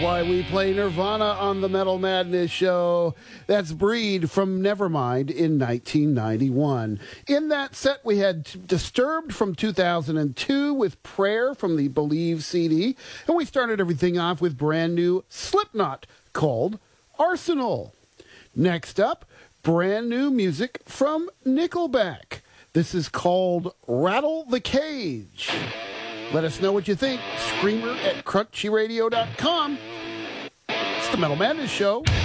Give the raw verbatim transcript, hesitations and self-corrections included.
Why we play Nirvana on the Metal Madness Show. That's Breed from Nevermind in nineteen ninety-one. In that set, we had Disturbed from two thousand two with Prayer from the Believe C D. And we started everything off with brand new Slipknot called Arsenal. Next up, brand new music from Nickelback. This is called Rattle the Cage. Let us know what you think. Screamer at crunchy radio dot com. It's the Metal Madness Show.